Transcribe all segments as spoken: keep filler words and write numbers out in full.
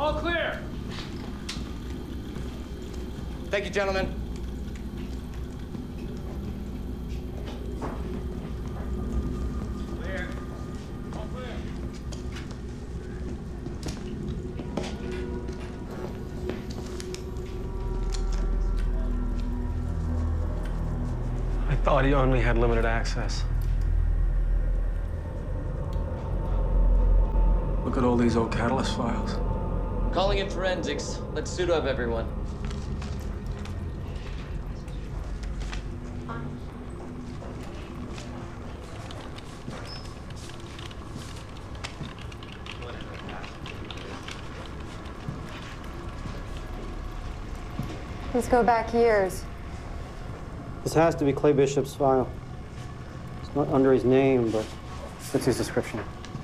All clear. Thank you, gentlemen. Clear. All clear. I thought he only had limited access. Look at all these old Catalyst files. Calling in forensics. Let's suit up, everyone. Let's go back years. This has to be Clay Bishop's file. It's not under his name, but it's his description.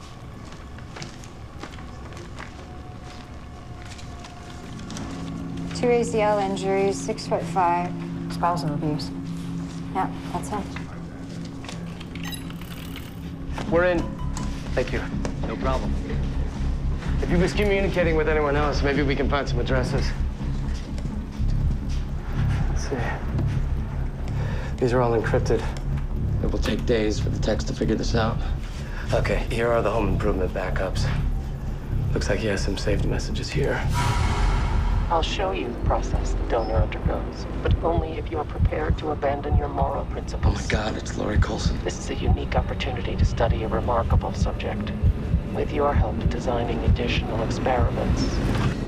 Two A C L injuries, six foot five, spousal abuse. Yeah, that's him. We're in. Thank you. No problem. If he was communicating with anyone else, maybe we can find some addresses. Let's see. These are all encrypted. It will take days for the techs to figure this out. Okay, here are the home improvement backups. Looks like he has some saved messages here. I'll show you the process the donor undergoes, but only if you're prepared to abandon your moral Oh principles. my God, it's Laurie Colson. This is a unique opportunity to study a remarkable subject. With your help designing additional experiments,